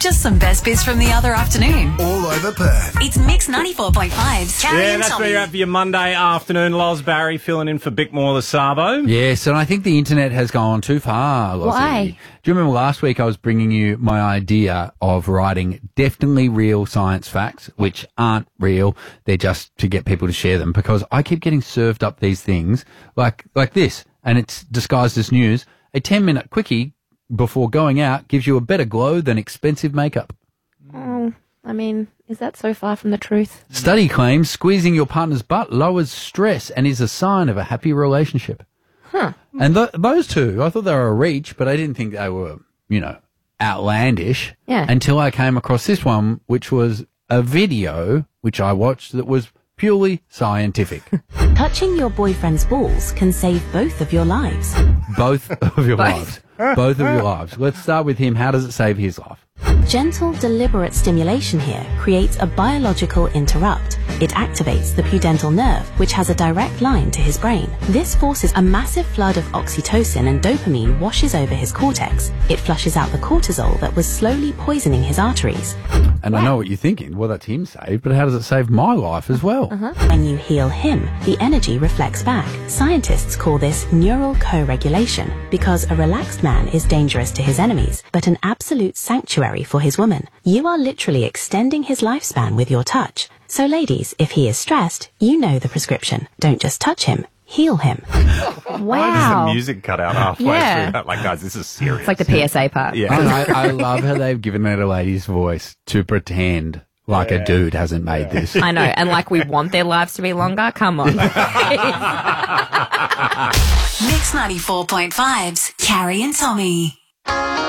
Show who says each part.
Speaker 1: just some best bits from the other afternoon.
Speaker 2: All over Perth.
Speaker 1: It's Mix 94.5's Carrie and
Speaker 3: that's
Speaker 1: Tommy.
Speaker 3: where you're at for your Monday afternoon. Loz Barry filling in for Bickmore the Sabo.
Speaker 4: Yes, and I think the internet has gone too far, Lozzie.
Speaker 5: Why?
Speaker 4: Do you remember last week I was bringing you my idea of writing definitely real science facts, which aren't real, they're just to get people to share them, because I keep getting served up these things like this, and it's disguised as news. A 10-minute quickie before going out gives you a better glow than expensive makeup.
Speaker 5: Oh, I mean, is that so far from the truth?
Speaker 4: Study claims squeezing your partner's butt lowers stress and is a sign of a happy relationship.
Speaker 5: Huh.
Speaker 4: And those two, I thought they were a reach, but I didn't think they were, outlandish.
Speaker 5: Yeah.
Speaker 4: Until I came across this one, which was a video which I watched that was purely scientific.
Speaker 6: Touching your boyfriend's balls can save both of your lives.
Speaker 4: Both of your lives. Both of your lives. Let's start with him. How does it save his life?
Speaker 6: Gentle, deliberate stimulation here creates a biological interrupt. It activates the pudendal nerve, which has a direct line to his brain. This forces a massive flood of oxytocin and dopamine washes over his cortex. It flushes out the cortisol that was slowly poisoning his arteries.
Speaker 4: And I know what you're thinking. Well, that's him saved, but how does it save my life as well?
Speaker 6: When you heal him, the energy reflects back. Scientists call this neural co-regulation because a relaxed man is dangerous to his enemies, but an absolute sanctuary for his woman. You are literally extending his lifespan with your touch. So ladies, if he is stressed, you know the prescription. Don't just touch him, heal him.
Speaker 5: Wow.
Speaker 3: The music cut out halfway
Speaker 5: Yeah.
Speaker 3: through that. Like, guys, this is serious.
Speaker 5: It's like the PSA part.
Speaker 3: Yeah.
Speaker 4: And I love how they've given it a lady's voice to pretend like a dude hasn't made this.
Speaker 5: I know, and like we want their lives to be longer. Come on.
Speaker 1: Mix 94.5's Carrie and Tommy.